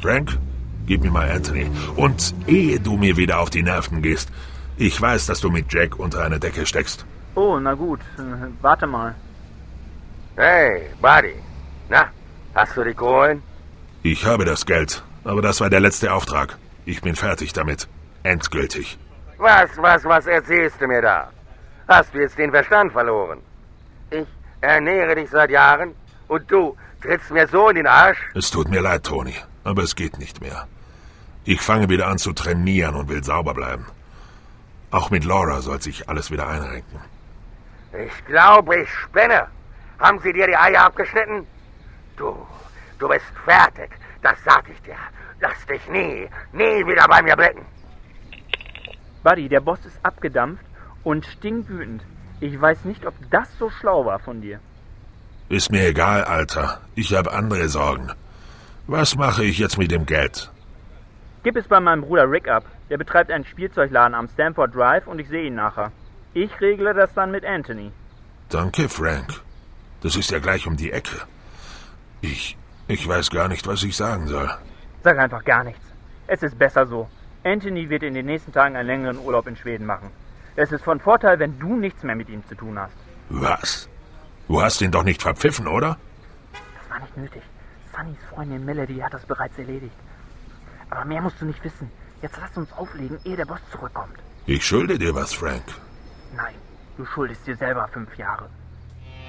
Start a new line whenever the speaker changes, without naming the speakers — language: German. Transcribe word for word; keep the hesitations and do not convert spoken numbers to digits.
Frank, gib mir mal Anthony. Und ehe du mir wieder auf die Nerven gehst, ich weiß, dass du mit Jack unter einer Decke steckst.
Oh, na gut. Äh, warte mal.
Hey, Buddy. Na, hast du die Kohlen?
Ich habe das Geld, aber das war der letzte Auftrag. Ich bin fertig damit. Endgültig.
Was, was, was erzählst du mir da? Hast du jetzt den Verstand verloren? Ich ernähre dich seit Jahren und du trittst mir so in den Arsch?
Es tut mir leid, Tony, aber es geht nicht mehr. Ich fange wieder an zu trainieren und will sauber bleiben. Auch mit Laura soll sich alles wieder einrenken.
Ich glaube, ich spinne. Haben sie dir die Eier abgeschnitten? Du, du bist fertig. Das sag ich dir. Lass dich nie, nie wieder bei mir blicken.
Buddy, der Boss ist abgedampft und stinkwütend. Ich weiß nicht, ob das so schlau war von dir.
Ist mir egal, Alter. Ich habe andere Sorgen. Was mache ich jetzt mit dem Geld?
Gib es bei meinem Bruder Rick ab. Der betreibt einen Spielzeugladen am Stamford Drive und ich sehe ihn nachher. Ich regle das dann mit Anthony.
Danke, Frank. Das ist ja gleich um die Ecke. Ich, ich weiß gar nicht, was ich sagen soll.
Sag einfach gar nichts. Es ist besser so. Anthony wird in den nächsten Tagen einen längeren Urlaub in Schweden machen. Es ist von Vorteil, wenn du nichts mehr mit ihm zu tun hast.
Was? Du hast ihn doch nicht verpfiffen, oder?
Das war nicht nötig. Sunnys Freundin Melody hat das bereits erledigt. Aber mehr musst du nicht wissen. Jetzt lass uns auflegen, ehe der Boss zurückkommt.
Ich schulde dir was, Frank.
Nein, du schuldest dir selber fünf Jahre.